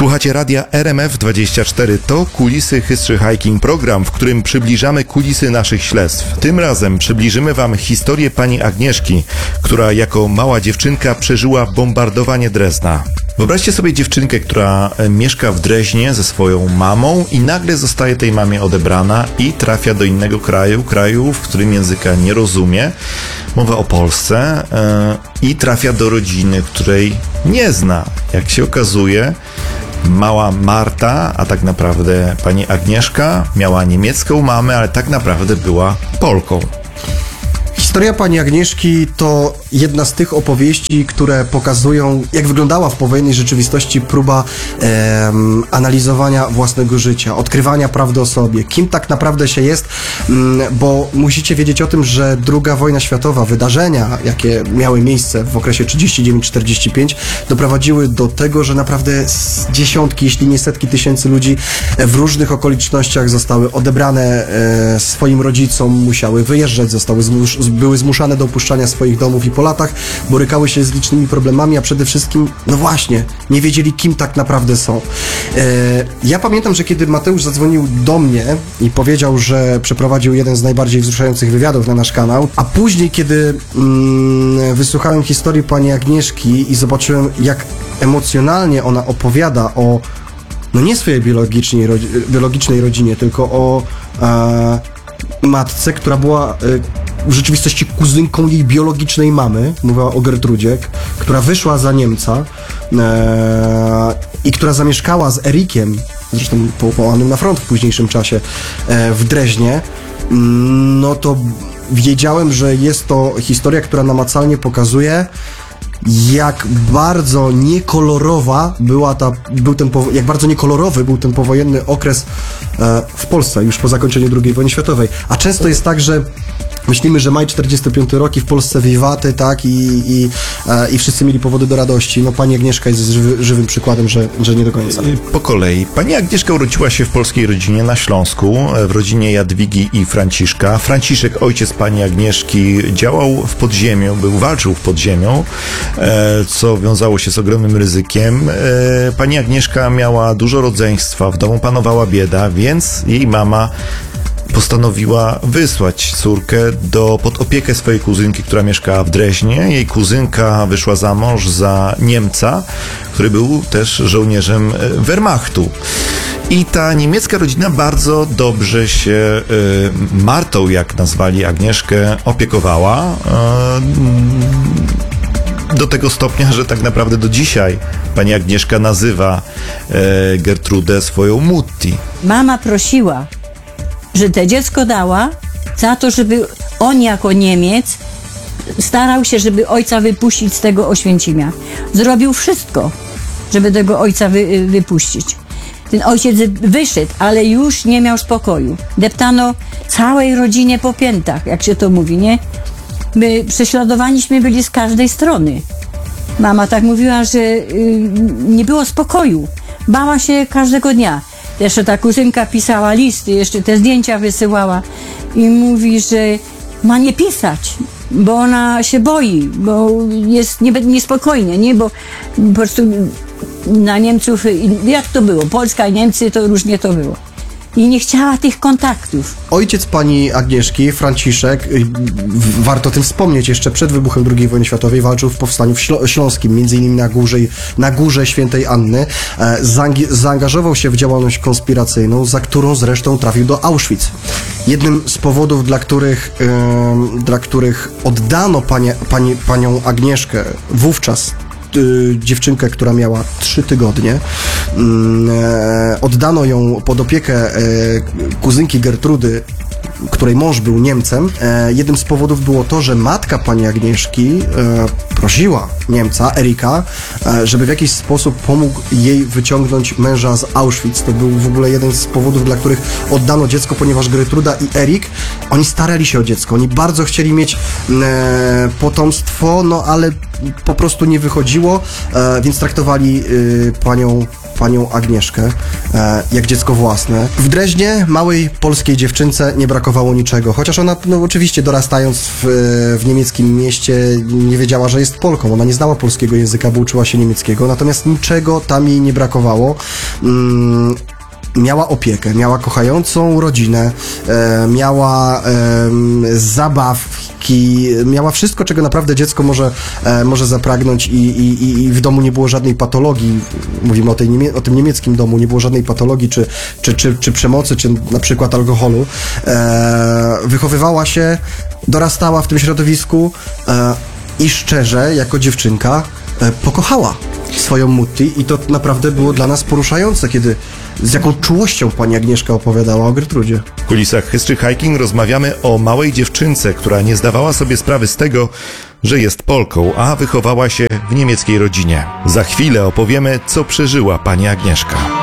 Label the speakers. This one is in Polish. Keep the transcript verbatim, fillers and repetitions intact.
Speaker 1: Słuchacie radia R M F dwadzieścia cztery. To Kulisy History Hiking, program, w którym przybliżamy kulisy naszych śledztw. Tym razem przybliżymy Wam historię pani Agnieszki, która jako mała dziewczynka przeżyła bombardowanie Drezna. Wyobraźcie sobie dziewczynkę, która mieszka w Dreźnie ze swoją mamą i nagle zostaje tej mamie odebrana i trafia do innego kraju, kraju, w którym języka nie rozumie. Mowa o Polsce yy, i trafia do rodziny, której nie zna. Jak się okazuje, mała Marta, a tak naprawdę pani Agnieszka, miała niemiecką mamę, ale tak naprawdę była Polką.
Speaker 2: Historia pani Agnieszki to jedna z tych opowieści, które pokazują, jak wyglądała w powojennej rzeczywistości próba e, analizowania własnego życia, odkrywania prawdy o sobie, kim tak naprawdę się jest, m, bo musicie wiedzieć o tym, że druga wojna światowa, wydarzenia, jakie miały miejsce w okresie trzydzieści dziewięć czterdzieści pięć, doprowadziły do tego, że naprawdę dziesiątki, jeśli nie setki tysięcy ludzi w różnych okolicznościach zostały odebrane e, swoim rodzicom, musiały wyjeżdżać, zostały zmus były zmuszane do opuszczania swoich domów i po latach borykały się z licznymi problemami, a przede wszystkim, no właśnie, nie wiedzieli, kim tak naprawdę są. E, ja pamiętam, że kiedy Mateusz zadzwonił do mnie i powiedział, że przeprowadził jeden z najbardziej wzruszających wywiadów na nasz kanał, a później, kiedy mm, wysłuchałem historii pani Agnieszki i zobaczyłem, jak emocjonalnie ona opowiada o, no nie swojej biologicznej, rodzi biologicznej rodzinie, tylko o e, matce, która była e, w rzeczywistości kuzynką jej biologicznej mamy, mówiła o Gertrudzie, która wyszła za Niemca e, i która zamieszkała z Erikiem, zresztą powołanym na front w późniejszym czasie, e, w Dreźnie, no to wiedziałem, że jest to historia, która namacalnie pokazuje, jak bardzo niekolorowa była ta, był ten, jak bardzo niekolorowy był ten powojenny okres e, w Polsce, już po zakończeniu drugiej wojny światowej. A często jest tak, że myślimy, że maj czterdziesty piąty rok i w Polsce wiwaty, tak, i, i, e, i wszyscy mieli powody do radości. No pani Agnieszka jest żywy, żywym przykładem, że, że nie do końca.
Speaker 1: Po kolei. Pani Agnieszka urodziła się w polskiej rodzinie na Śląsku, w rodzinie Jadwigi i Franciszka. Franciszek, ojciec pani Agnieszki, działał w podziemiu, był, walczył w podziemiu, e, co wiązało się z ogromnym ryzykiem. E, pani Agnieszka miała dużo rodzeństwa, w domu panowała bieda, więc jej mama postanowiła wysłać córkę do, pod opiekę swojej kuzynki, która mieszkała w Dreźnie. Jej kuzynka wyszła za mąż za Niemca, który był też żołnierzem Wehrmachtu. I ta niemiecka rodzina bardzo dobrze się y, Martą, jak nazwali Agnieszkę, opiekowała. Y, do tego stopnia, że tak naprawdę do dzisiaj pani Agnieszka nazywa y, Gertrudę swoją Mutti.
Speaker 3: Mama prosiła, że te dziecko dała za to, żeby on jako Niemiec starał się, żeby ojca wypuścić z tego Oświęcimia. Zrobił wszystko, żeby tego ojca wy, wypuścić. Ten ojciec wyszedł, ale już nie miał spokoju. Deptano całej rodzinie po piętach, jak się to mówi, nie? My prześladowaniśmy byli z każdej strony. Mama tak mówiła, że y, nie było spokoju. Bała się każdego dnia. Jeszcze ta kuzynka pisała listy, jeszcze te zdjęcia wysyłała i mówi, że ma nie pisać, bo ona się boi, bo jest nie, niespokojnie, nie? Bo po prostu na Niemców, jak to było, Polska i Niemcy, to różnie to było. I nie chciała tych kontaktów.
Speaker 2: Ojciec pani Agnieszki, Franciszek, warto o tym wspomnieć, jeszcze przed wybuchem drugiej wojny światowej walczył w powstaniu w Ślą Śląskim, między innymi na górze, na górze Świętej Anny. Zaangażował się w działalność konspiracyjną, za którą zresztą trafił do Auschwitz. Jednym z powodów, dla których, yy, dla których oddano panie, pani, panią Agnieszkę wówczas, dziewczynkę, która miała trzy tygodnie. Oddano ją pod opiekę kuzynki Gertrudy, której mąż był Niemcem. Jednym z powodów było to, że matka pani Agnieszki prosiła Niemca, Erika, żeby w jakiś sposób pomógł jej wyciągnąć męża z Auschwitz. To był w ogóle jeden z powodów, dla których oddano dziecko, ponieważ Gertruda i Erik, oni starali się o dziecko. Oni bardzo chcieli mieć potomstwo, no ale po prostu nie wychodziło, e, więc traktowali y, panią, panią Agnieszkę e, jak dziecko własne. W Dreźnie małej polskiej dziewczynce nie brakowało niczego, chociaż ona no, oczywiście dorastając w, w niemieckim mieście nie wiedziała, że jest Polką. Ona nie znała polskiego języka, bo uczyła się niemieckiego, natomiast niczego tam jej nie brakowało. Mm, Miała opiekę, miała kochającą rodzinę, e, miała e, zabawki, miała wszystko, czego naprawdę dziecko może, e, może zapragnąć i, i, i w domu nie było żadnej patologii. Mówimy o, tej niemie- o tym niemieckim domu, nie było żadnej patologii, czy, czy, czy, czy przemocy, czy na przykład alkoholu. E, wychowywała się, dorastała w tym środowisku e, i szczerze, jako dziewczynka, e, pokochała swoją Mutti i to naprawdę było dla nas poruszające, kiedy z jaką czułością pani Agnieszka opowiadała o Gertrudzie.
Speaker 1: W kulisach History Hiking rozmawiamy o małej dziewczynce, która nie zdawała sobie sprawy z tego, że jest Polką, a wychowała się w niemieckiej rodzinie. Za chwilę opowiemy, co przeżyła pani Agnieszka.